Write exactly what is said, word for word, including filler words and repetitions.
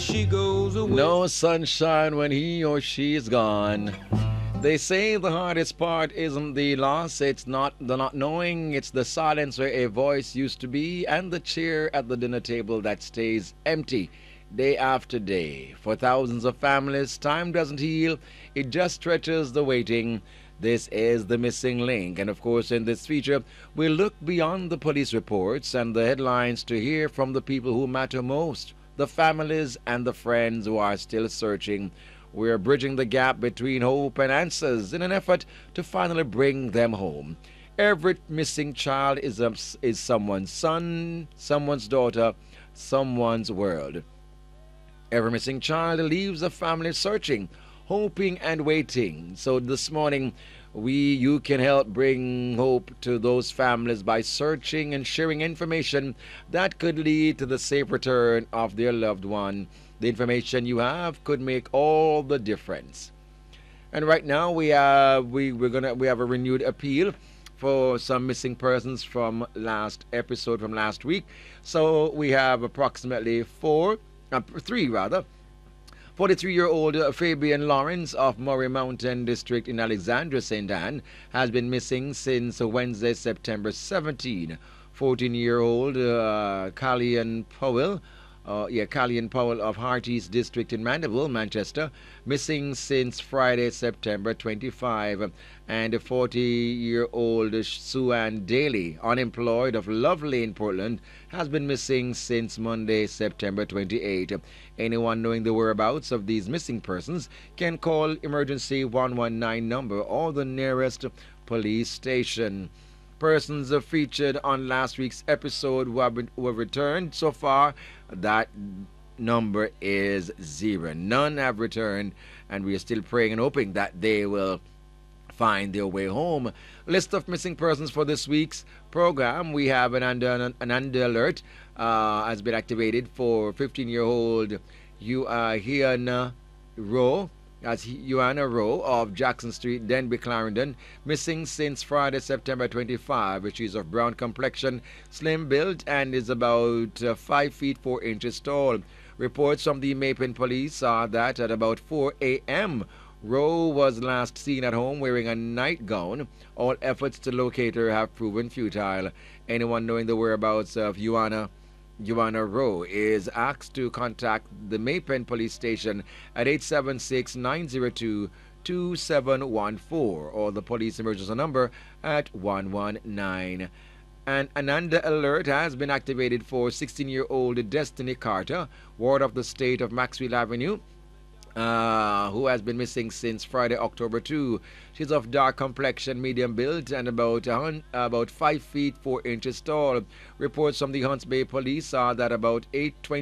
She goes away. No sunshine when he or she is gone. They say the hardest part isn't the loss, it's not the not knowing, it's the silence where a voice used to be, and the chair at the dinner table that stays empty day after day. For thousands of families, time doesn't heal, it just stretches the waiting. This is the missing link, and of course, in this feature, we look beyond the police reports and the headlines to hear from the people who matter most, the families and the friends who are still searching. We're bridging the gap between hope and answers in an effort to finally bring them home. Every missing child is, a, is someone's son, someone's daughter, someone's world. Every missing child leaves a family searching, hoping and waiting. So this morning, we you can help bring hope to those families by searching and sharing information that could lead to the safe return of their loved one. The information you have could make all the difference. And right now we have we we're gonna we have a renewed appeal for some missing persons from last episode from last week. So we have approximately four, uh, three rather. forty-three-year-old Fabian Lawrence of Murray Mountain District in Alexandria, Saint Anne has been missing since Wednesday, September seventeenth. fourteen-year-old uh, Callian Powell Uh, yeah, Callian Powell of Hearties District in Mandeville, Manchester, missing since Friday, September twenty-fifth. And forty-year-old Sue-Ann Daly, unemployed of Love Lane, Portland, has been missing since Monday, September twenty-eighth. Anyone knowing the whereabouts of these missing persons can call emergency one one nine number or the nearest police station. Persons are featured on last week's episode who have, been, who have returned so far. That number is zero. None have returned, and we are still praying and hoping that they will find their way home. List of missing persons for this week's program. We have an under, an under alert uh, has been activated for fifteen-year-old Yuana Rowe. That's Joanna Rowe of Jackson Street, Denby, Clarendon, missing since Friday, September twenty-fifth. She's of brown complexion, slim built, and is about uh, five feet four inches tall. Reports from the Mapen police are that at about four a.m., Rowe was last seen at home wearing a nightgown. All efforts to locate her have proven futile. Anyone knowing the whereabouts of Joanna Joanna Rowe is asked to contact the Maypen Police Station at eight seven six, nine zero two, two seven one four or the police emergency number at one one nine. An Ananda alert has been activated for sixteen-year-old Destiny Carter, ward of the state of Maxwell Avenue, uh, who has been missing since Friday, October second. She's of dark complexion, medium build, and about uh, about five feet four inches tall. Reports from the Hunts Bay Police are that about eight twenty